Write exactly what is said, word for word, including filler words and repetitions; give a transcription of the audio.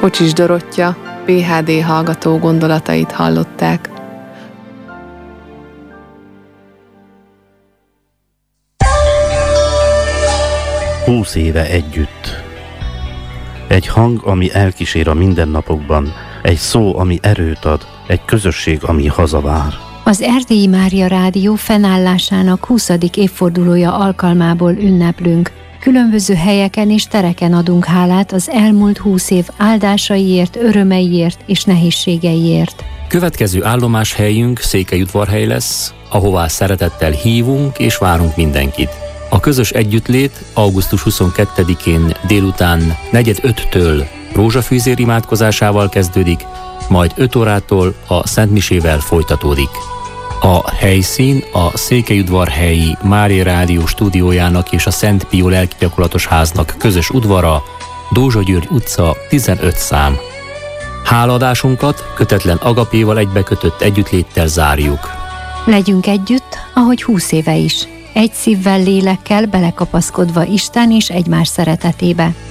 Kocsis Dorottya, pé há dé hallgató gondolatait hallották. Húsz éve együtt. Egy hang, ami elkísér a mindennapokban, egy szó, ami erőt ad, egy közösség, ami hazavár. Az Erdélyi Mária Rádió fennállásának huszadik évfordulója alkalmából ünneplünk. Különböző helyeken és tereken adunk hálát az elmúlt húsz év áldásaiért, örömeiért és nehézségeiért. Következő állomáshelyünk Székelyudvarhely lesz, ahová szeretettel hívunk és várunk mindenkit. A közös együttlét augusztus huszonkettedikén délután negyed öttől rózsafűzér imádkozásával kezdődik, majd öt órától a szentmisével folytatódik. A helyszín a Székelyudvarhelyi Mária Rádió stúdiójának és a Szent Pió lelkigyakorlatos háznak közös udvara, Dózsa György utca tizenöt szám. Hálaadásunkat kötetlen agapéval egybekötött együttléttel zárjuk. Legyünk együtt, ahogy húsz éve is. Egy szívvel, lélekkel belekapaszkodva Isten és egymás szeretetébe.